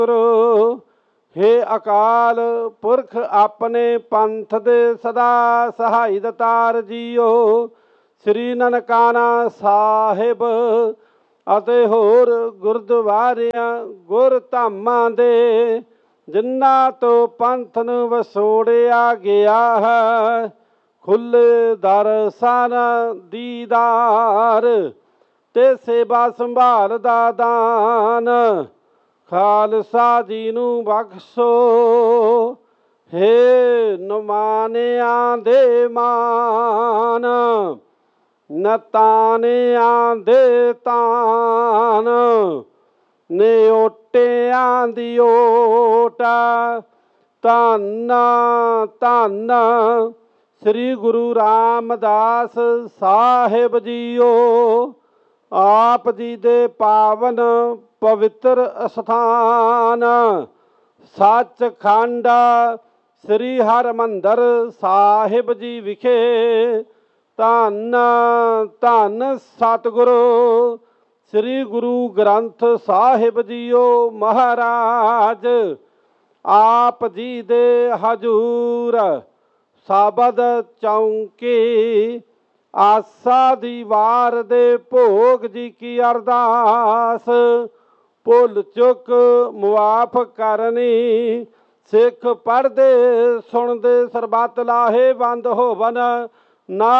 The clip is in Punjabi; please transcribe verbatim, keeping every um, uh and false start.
ਗੁਰੂ हे अकाल पुरख अपने पंथ दे सदा सहाय दतार जीओ श्री ननकाना साहिब ਅਤੇ ਹੋਰ ਗੁਰਦੁਆਰਿਆਂ ਗੁਰ ਧਾਮਾਂ ਦੇ ਜਿਨ੍ਹਾਂ ਤੋਂ ਪੰਥ ਨੂੰ ਵਸੋੜਿਆ ਗਿਆ ਹੈ ਖੁੱਲ੍ਹੇ ਦਰਸ਼ਨ ਦੀਦਾਰ ਤੇ ਸੇਵਾ ਸੰਭਾਲ ਦਾ ਦਾਨ ਖਾਲਸਾ ਜੀ ਨੂੰ ਬਖਸ਼ੋ ਹੇ ਨਮਾਨਿਆਂ ਦੇ ਮਾਨ ਨਤਾਨਿਆਂ ਦੇ ਤਾਨ ਨਿਓਟਿਆਂ ਦੀ ਓਟ ਧੰਨ ਧੰਨ ਸ੍ਰੀ ਗੁਰੂ ਰਾਮਦਾਸ ਸਾਹਿਬ ਜੀਓ ਆਪ ਜੀ ਦੇ ਪਾਵਨ ਪਵਿੱਤਰ ਅਸਥਾਨ ਸੱਚਖੰਡ ਸ੍ਰੀ ਹਰਿਮੰਦਰ ਸਾਹਿਬ ਜੀ ਵਿਖੇ ਧੰਨ ਧੰਨ ਸਤਿਗੁਰੂ ਸ੍ਰੀ ਗੁਰੂ ਗ੍ਰੰਥ ਸਾਹਿਬ ਜੀਓ ਮਹਾਰਾਜ ਆਪ ਜੀ ਦੇ ਹਜ਼ੂਰ ਸਾਬਦ ਚੌਂਕੀ ਆਸਾ ਦੀ ਵਾਰ ਦੇ ਭੋਗ ਜੀ ਕੀ ਅਰਦਾਸ ਭੁੱਲ ਚੁੱਕ ਮੁਆਫ ਕਰਨੀ ਸਿੱਖ ਪੜ੍ਹਦੇ ਸੁਣਦੇ ਸਰਬੱਤ ਲਾਹੇਵੰਦ ਹੋਵਨ ਨਾ